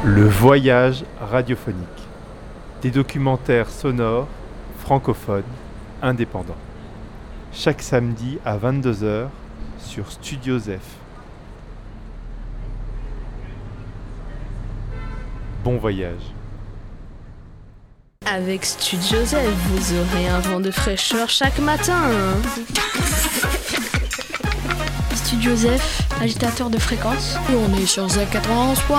Le voyage radiophonique. Des documentaires sonores, francophones, indépendants. Chaque samedi à 22h sur Studio Zef. Bon voyage. Avec Studio Zef, vous aurez un vent de fraîcheur chaque matin. Studio Zef, agitateur de fréquence. On est sur Z 91.